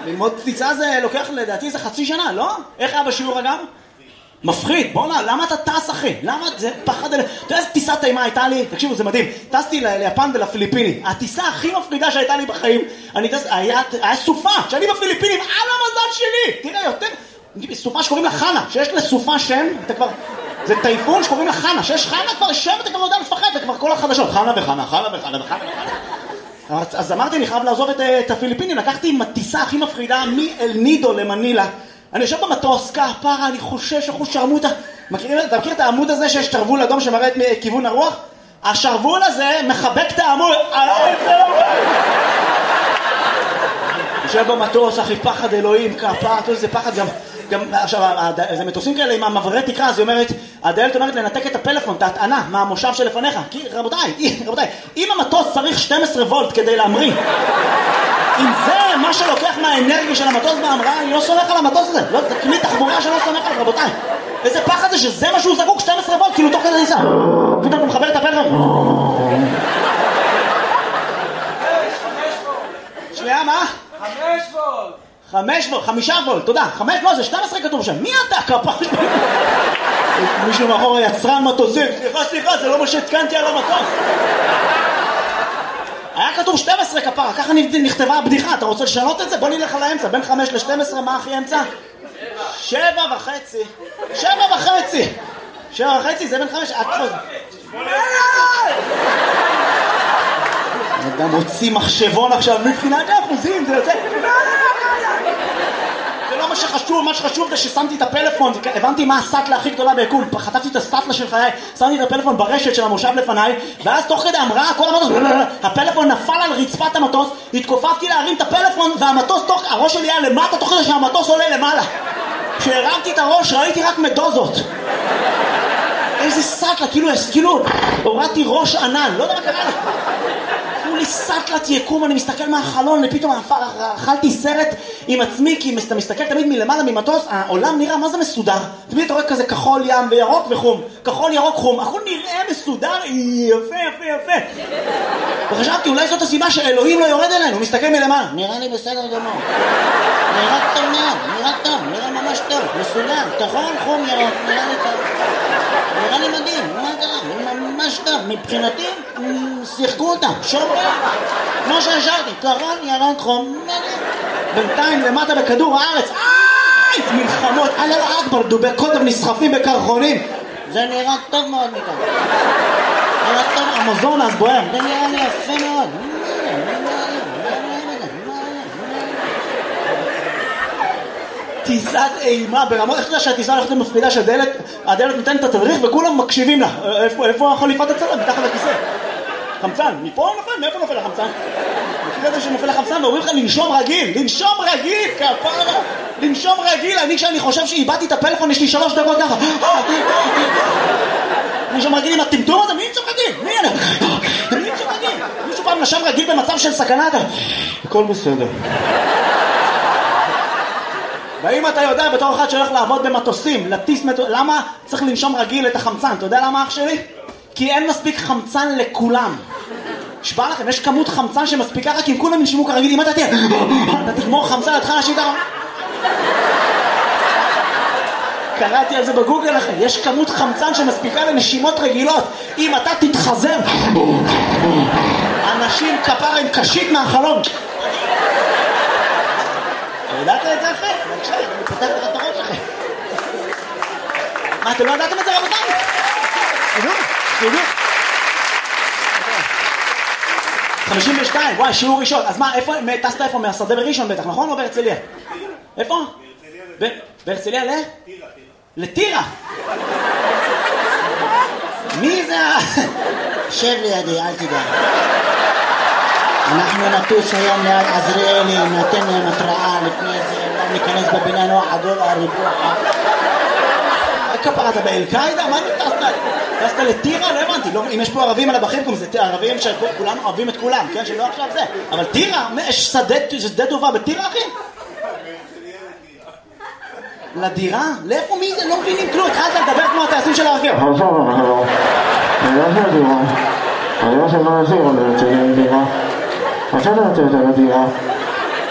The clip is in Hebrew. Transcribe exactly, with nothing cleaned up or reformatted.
ללמוד טיסה זה לוקח לדעתי זה חצי שנה, לא? איך היה בשיעור אגב? מפחיד, בוא נה, למה אתה טס אחי? למה זה פחד? אתה יודע איזה טיסת אימה הייתה לי? תקשיבו, זה מדהים. טסתי ליפן ולפיליפינים. הטיסה הכי מפחידה שהייתה לי בחיים, אני טס, היה, היה סופה, שאני בפיליפינים, על המזל שלי! תראה, יותר, סופה שקוראים לה חנה, שיש לסופה שם, אתה כבר, זה טייפון שקוראים לה חנה, שיש חנה כבר שם, אתה כבר לא יודע לפחד, וכבר כל החדשות, חנה וחנה, חנה וחנה וחנה וחנה. אז אמרתי, אני חייב לעזוב את, את הפיליפינים, לקחתי עם הטיסה הכי מפחידה מאל נידו למנילה. אני יושב במטוס, כפרה, אני חושש, אחוז שרמוטה. מכירים, אתה מכיר את העמוד הזה שיש שרוול אדום שמראה את כיוון הרוח? השרוול הזה מחבק את העמוד. יושב במטוס, אחי, פחד אלוהים, כפרה, זה פחד גם... גם עכשיו, זה מטוסים כאלה עם המעברי תקרה, אז היא אומרת, הדיילת אומרת לנתק את הפלאפון, את ההטענה, מהמושב שלפניך. כי רבותיי, רבותיי, אם המטוס צריך שתים עשרה וולט כדי להמריא, אם זה מה שלוקח מהאנרגיה של המטוס בהמראה, אני לא סומך על המטוס הזה. לא, זה כלי תחבורה שלא סומך עליו, רבותיי. איזה פחד זה שזה מה שהוא זקוק, שתים עשרה וולט, כאילו תוך כדי ניסה. פתאום הוא מחבר את הפלאפון. שנייה, מה? חמש וולט. חמש וולט, חמישה וולט, תודה. חמש, לא, זה שתים עשרה כתוב שם. מי אתה, כפר? מישהו מאחור יצרן מטוסים. סליחה, סליחה, זה לא מה שהתקנתי על המטוס. היה כתוב שתים עשרה כפרה, ככה נכתבה הבדיחה, אתה רוצה לשנות את זה? בוא נלך על האמצע, בין חמש ל-שתים עשרה, מה הכי אמצע? שבע וחצי. שבע וחצי. שבע וחצי, זה בין חמש... אתה מוציא מחשבון עכשיו, מבחינת האחוזים, זה יוצא... זה לא מה שחשוב, מה שחשוב זה ששמתי את הפלאפון, הבנתי מה הסטלה הכי גדולה ביקום, חטפתי את הסטלה של חיי, שמתי את הפלאפון ברשת של המושב לפניי, ואז תוך כדי המראה, כל המטוס, הפלאפון נפל על רצפת המטוס, התכופפתי להרים את הפלאפון, והמטוס, הראש שלי היה למטה, תוך כדי שהמטוס עולה למעלה. כשהרמתי את הראש, ראיתי רק מדוזות. איזה סטלה, כאילו, כאילו, הורדתי ראש ענן, לא יודע מה קרה לי. לי סטלת יקום, אני מסתכל מהחלון, ופתאום אכלתי סרט עם עצמי, כי אתה מסתכל תמיד מלמעלה ממטוס, העולם נראה מה זה מסודר. תמיד אתה רואה כזה כחול ים וירוק וחום, כחול ירוק חום, הכל נראה מסודר, יפה יפה יפה. וחשבתי, אולי זאת הסיבה שאלוהים לא יורד אלינו, הוא מסתכל מלמעלה, נראה לי בסדר גמור, נראה טוב מאוד, נראה טוב, נראה ממש טוב, מסודר, כחול, חום, ירוק, נראה לי טוב, נראה לי מדהים, מה קרה? ממש טוב, מבחינתי שיחקו אותם, שומרים, כמו שהשארתי, כחול, ירוק, חום, בינתיים למטה בכדור הארץ, איי, מלחמות, אללה אכבר, דובי קוטב נסחפים בקרחונים, זה נראה טוב מאוד מכאן, נראה טוב, אמזונס בוער, זה נראה לי יפה מאוד. טיסת אימה ברמות, איך אתה יודע שהטיסה הולכת למפחידה שהדלת, הדלת נותנת את התדריך וכולם מקשיבים לה. איפה החליפת הצלם? מתחת לכיסא. חמצן, מפה נופל? מאיפה נופל החמצן? מכיר את זה שנופל החמצן ואומרים לך לנשום רגיל, לנשום רגיל, כפרה, לנשום רגיל. אני כשאני חושב שאיבדתי את הפלאפון יש לי שלוש דקות ככה. לנשום רגיל עם הטמטום הזה, מי נשום רגיל? מי אני? מי נשום רגיל? מישהו פעם נשם רגיל במצב של סכנה? הכל בסדר. ואם אתה יודע בתור אחד שהולך לעבוד במטוסים, לטיס מטוס, למה צריך לנשום רגיל את החמצן? אתה יודע למה אח שלי? כי אין מספיק חמצן לכולם. שבא לכם, יש כמות חמצן שמספיקה רק אם כולם ינשמו כרגיל. אם אתה תהיה, אתה תגמור חמצן, אתה תחל להשיב ככה. קראתי על זה בגוגל לכם, יש כמות חמצן שמספיקה לנשימות רגילות. אם אתה תתחזר, אנשים כפרה עם קשית מהחלום. ידעת את זה אחרי? בבקשה, אני פותח לך את הראש אחרי. מה, אתם לא ידעתם את זה רבותיי? תדעו, תדעו. חמישים ושתיים, וואי, שיעור ראשון. אז מה, איפה, טסת איפה? מהשדה בראשון בטח, נכון? או בהרצליה? איפה? בהרצליה ל? טירה. לטירה? מי זה? שב לידי, אל תדע. אנחנו נטוס היום ליד עזריאלי, נתן להם התראה לפני זה, לא ניכנס בבניין או עדול הריבוע. כפרה, אתה באל-קאידה? מה אתה טסת? טסת לטירה? לא הבנתי, אם יש פה ערבים על הבחים, זה ערבים שכולנו אוהבים את כולם, כן? שלא עכשיו זה. אבל טירה? יש שדה טובה בטירה, אחי? לדירה? לאיפה מי זה? לא מבינים כלום, התחלת לדבר כמו הטייסים של הרכב. עכשיו, אנחנו... אני לא של דירה. אני לא של מה עושים, אבל אני רוצה לדירה. עכשיו אני רוצה לדירה.